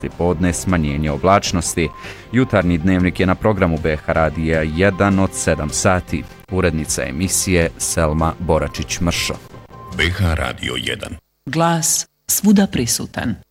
podne smanjenje oblačnosti. Jutarnji dnevnik je na programu BH Radija 1 od 7 sati. Urednica emisije Selma Boračić-Mršo. BH Radio 1. Glas svuda prisutan.